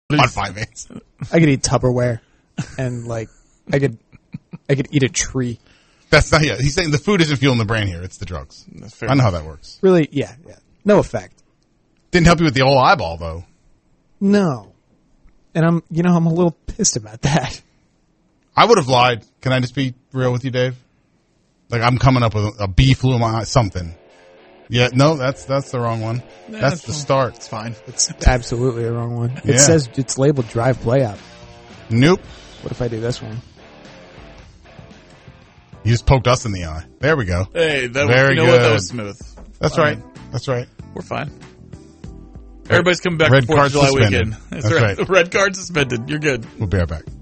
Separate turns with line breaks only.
on 5/8.
I could eat Tupperware, and like I could eat a tree.
That's not. Yeah, he's saying the food isn't fueling the brain here. It's the drugs.
That's fair.
I know how that works.
Really? Yeah. No effect.
Didn't help you with the whole eyeball though.
No. And I'm a little pissed about that.
I would have lied. Can I just be real with you, Dave? Like I'm coming up with a bee flew in my eye, something. Yeah, no, that's the wrong one.
Nah,
that's the start.
It's fine.
It's absolutely the wrong one.
Yeah.
It says it's labeled drive play out.
Nope.
What if I do this one?
You just poked us in the eye. There we go.
Hey, that
Very
was, what? That
good.
was smooth.
That's right. That's right.
We're fine. Everybody's coming back
Red
for 4th of
card
July
suspended.
weekend.
That's right.
Red card suspended. You're good.
We'll be right back.